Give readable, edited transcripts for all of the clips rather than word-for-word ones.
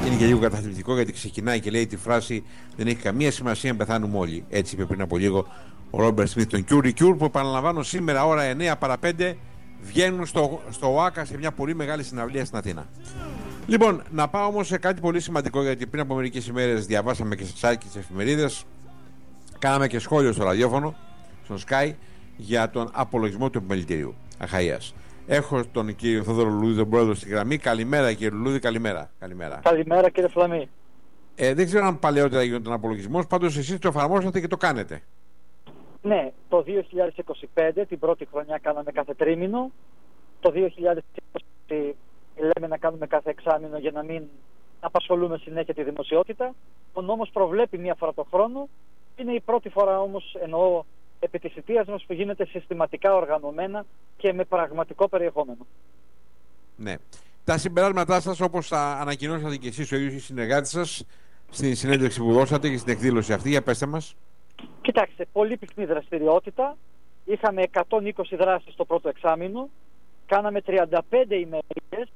Είναι και λίγο καταθλιπτικό γιατί ξεκινάει και λέει τη φράση «Δεν έχει καμία σημασία αν πεθάνουμε όλοι». Έτσι είπε πριν από λίγο ο Ρόμπερτ Σμιθ των Cure Cure, που επαναλαμβάνω σήμερα ώρα 9 παρα 5 βγαίνουν στο ΟΑΚΑ σε μια πολύ μεγάλη συναυλία στην Αθήνα. Λοιπόν, να πάω όμως σε κάτι πολύ σημαντικό, γιατί πριν από μερικές ημέρες διαβάσαμε και στα site και στις εφημερίδες, κάναμε και σχόλιο στο ραδιόφωνο, στον Sky, για τον απολογισμό του επιμελητηρίου Αχαΐας. Έχω τον κύριο Θόδωρο Λουλούδη, τον πρόεδρο, στη γραμμή. Καλημέρα κύριε Λουλούδη, καλημέρα. Καλημέρα κύριε Φλαμή. Δεν ξέρω αν παλαιότερα έγινε τον απολογισμό, πάντως εσείς το εφαρμόσατε και το κάνετε. Ναι, το 2025, την πρώτη χρονιά κάναμε κάθε τρίμηνο. Το 2020 λέμε να κάνουμε κάθε εξάμηνο για να μην απασχολούμε συνέχεια τη δημοσιότητα. Ο νόμος προβλέπει μία φορά το χρόνο. Είναι η πρώτη φορά όμως, εννοώ, επί της θητείας μας, που γίνεται συστηματικά, οργανωμένα και με πραγματικό περιεχόμενο. Ναι. Τα συμπεράσματά σας, όπως τα ανακοινώσατε και εσείς ο ίδιος οι συνεργάτες σας στην συνέντευξη που δώσατε και στην εκδήλωση αυτή, για πέστε μας. Κοιτάξτε, πολύ πυκνή δραστηριότητα. Είχαμε 120 δράσεις το πρώτο εξάμηνο. Κάναμε 35 ημέρες.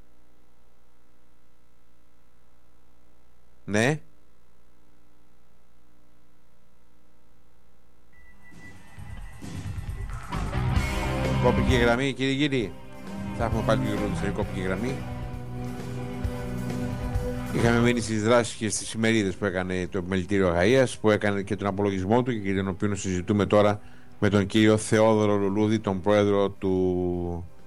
Ναι. Κόπηκε η γραμμή, κύριε Γύρι. Θα έχουμε πάλι το γύρω της κόπηκε η γραμμή. Είχαμε μείνει στις δράσεις και στις ημερίδες που έκανε το επιμελητήριο Αχαΐας, που έκανε και τον απολογισμό του και τον οποίο συζητούμε τώρα με τον κύριο Θεόδωρο Λουλούδη, τον πρόεδρο του